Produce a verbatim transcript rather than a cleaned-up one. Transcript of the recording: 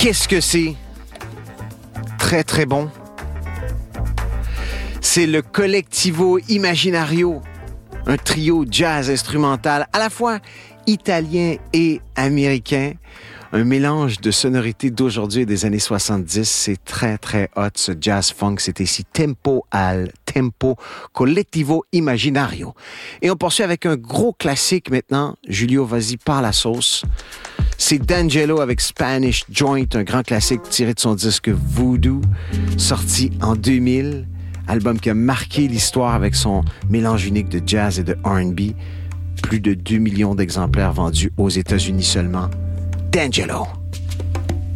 qu'est-ce que c'est? Très, très bon. C'est le Collettivo Immaginario, un trio jazz instrumental à la fois italien et américain. Un mélange de sonorités d'aujourd'hui et des années soixante-dix. C'est très, très hot, ce jazz funk. C'est ici Tempo al Tempo, Collettivo Immaginario. Et on poursuit avec un gros classique maintenant. Julio, vas-y, par la sauce. C'est D'Angelo avec Spanish Joint, un grand classique tiré de son disque Voodoo, sorti en deux mille. Album qui a marqué l'histoire avec son mélange unique de jazz et de R and B. Plus de deux millions d'exemplaires vendus aux États-Unis seulement. D'Angelo.